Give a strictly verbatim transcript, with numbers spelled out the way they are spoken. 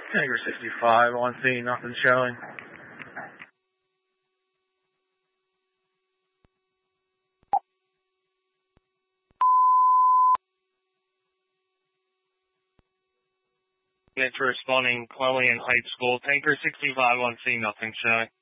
Tanker sixty-five on scene, nothing showing. It's responding Clelian Heights School. Tanker sixty-five on scene, nothing showing.